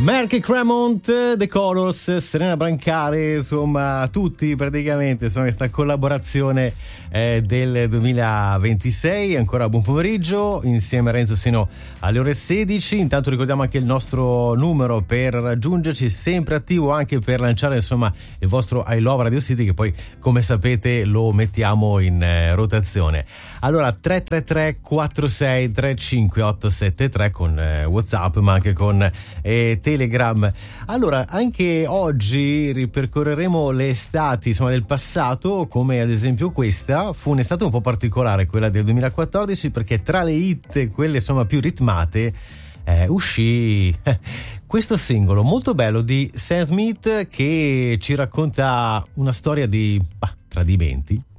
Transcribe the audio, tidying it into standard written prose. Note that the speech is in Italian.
Marky Cremont, The Colors, Serena Brancale, insomma tutti praticamente, insomma, questa collaborazione del 2026. Ancora buon pomeriggio insieme a Renzo sino alle ore 16. Intanto ricordiamo anche il nostro numero per raggiungerci, sempre attivo anche per lanciare insomma il vostro I Love Radio City, che poi come sapete lo mettiamo in rotazione. Allora 333 46 35 873 con WhatsApp, ma anche con Telegram. Allora anche oggi ripercorreremo le estati insomma del passato, come ad esempio questa fu un'estate un po' particolare, quella del 2014, perché tra le hit, quelle insomma più ritmate, uscì questo singolo molto bello di Sam Smith che ci racconta una storia di tradimenti.